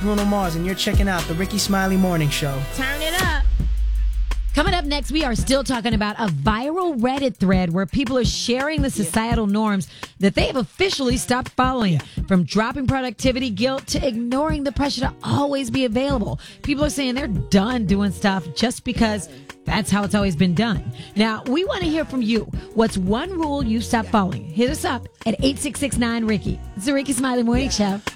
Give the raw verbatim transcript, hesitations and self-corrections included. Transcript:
Bruno Mars, and you're checking out the Ricky Smiley Morning Show. Turn it up. Coming up next, we are still talking about a viral Reddit thread where people are sharing the societal norms that they have officially stopped following. From dropping productivity guilt to ignoring the pressure to always be available. People are saying they're done doing stuff just because that's how it's always been done. Now, we want to hear from you. What's one rule you stopped following? Hit us up at eight six six nine Ricky. It's the Ricky Smiley Morning Show.